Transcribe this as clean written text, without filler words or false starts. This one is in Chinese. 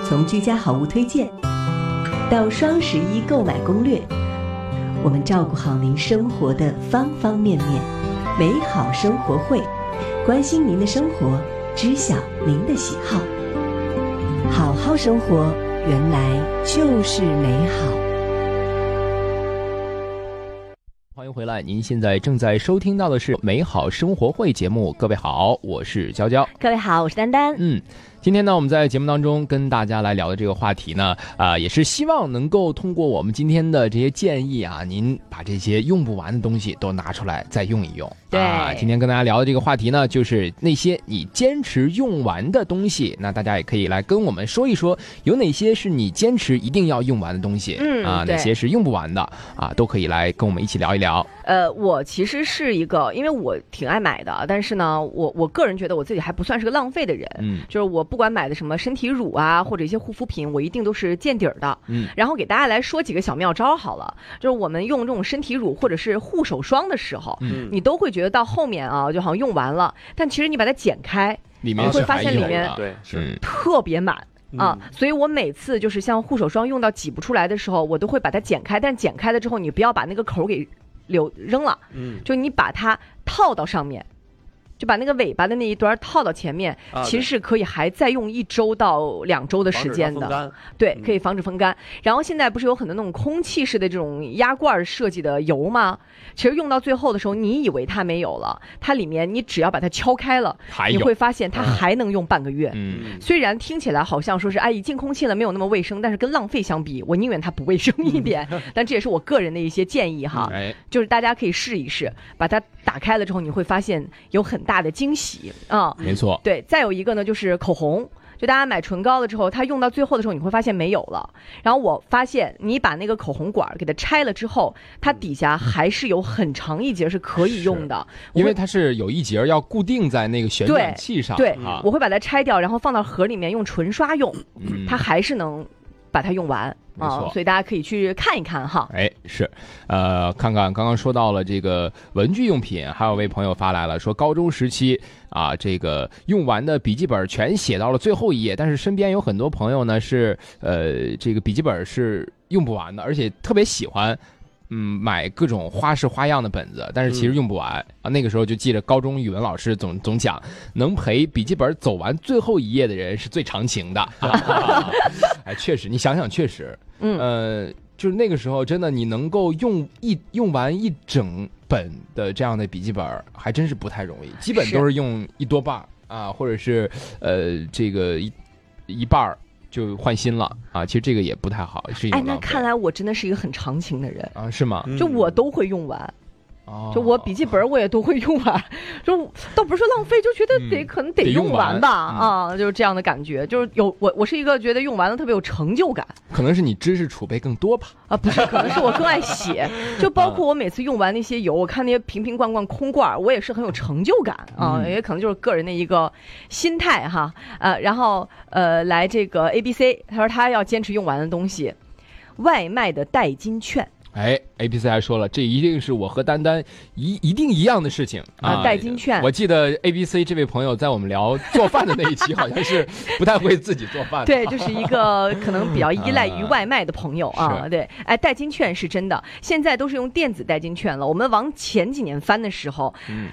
从居家好物推荐到双11购买攻略，我们照顾好您生活的方方面面。美好生活会，关心您的生活，知晓您的喜好。好好生活，原来就是美好。 欢迎回来，您现在正在收听到的是美好生活会节目。各位好，我是娇娇。 各位好，我是丹丹。 今天呢，我们在节目当中跟大家来聊的这个话题呢，也是希望能够通过我们今天的这些建议啊，您把这些用不完的东西都拿出来再用一用。 对， 今天跟大家聊的这个话题呢，就是那些你坚持用完的东西。那大家也可以来跟我们说一说，有哪些是你坚持一定要用完的东西，哪些是用不完的啊，都可以来跟我们一起聊一聊。 我其实是一个，因为我挺爱买的，但是呢，我个人觉得我自己还不算是个浪费的人。就是我不管买的什么身体乳啊，或者一些护肤品，我一定都是见底儿的。然后给大家来说几个小妙招好了，就是我们用这种身体乳或者是护手霜的时候，你都会觉得到后面啊，就好像用完了，但其实你把它剪开， 里面你会发现里面特别满。所以我每次就是像护手霜用到挤不出来的时候，我都会把它剪开，但是剪开了之后，你不要把那个口给扔了，就你把它套到上面，就把那个尾巴的那一端套到前面，其实是可以还再用1周到2周的时间的。对，可以防止风干。然后现在不是有很多那种空气式的这种压罐设计的油吗？其实用到最后的时候，你以为它没有了，它里面你只要把它敲开了，你会发现它还能用半个月。虽然听起来好像说是一进空气了没有那么卫生，但是跟浪费相比，我宁愿它不卫生一点。但这也是我个人的一些建议哈，就是大家可以试一试，把它打开了之后，你会发现有很大的惊喜啊。 没错。 对，再有一个呢，就是口红。就大家买唇膏了之后，它用到最后的时候，你会发现没有了。然后我发现，你把那个口红管给它拆了之后，它底下还是有很长一节是可以用的， 因为它是有一节要固定在那个旋转器上。 对，我会把它拆掉，然后放到盒里面用唇刷用，它还是能把它用完。所以大家可以去看一看哈。 是，看看刚刚说到了这个文具用品，还有位朋友发来了说，高中时期啊，这个用完的笔记本全写到了最后一页，但是身边有很多朋友呢是这个笔记本是用不完的，而且特别喜欢买各种花式花样的本子，但是其实用不完啊。那个时候就记着高中语文老师总讲，能陪笔记本走完最后一页的人是最长情的。确实，你想想，确实，就是那个时候真的，你能够用完一整本的这样的笔记本，还真是不太容易，基本都是用1多半啊，或者是这个一半就换新了啊。其实这个也不太好，是一种浪费。 那看来我真的是一个很长情的人啊？是吗？ 就我都会用完。就我笔记本我也都会用完，就倒不是说浪费，就觉得可能得用完吧。就是这样的感觉，就是我是一个觉得用完了特别有成就感。 可能是你知识储备更多吧？ 不是，可能是我更爱写。就包括我每次用完那些油，我看那些瓶瓶罐罐空罐，我也是很有成就感啊。也可能就是个人的一个心态哈。然后来这个 ABC， 他说他要坚持用完的东西，外卖的代金券。 ABC 还说了，这一定是我和丹丹一定一样的事情啊！ 代金券， 我记得 ABC 这位朋友在我们聊做饭的那一期，好像是不太会自己做饭的。 对，就是一个可能比较依赖于外卖的朋友啊。对，代金券是真的，现在都是用电子代金券了。我们往前几年翻的时候，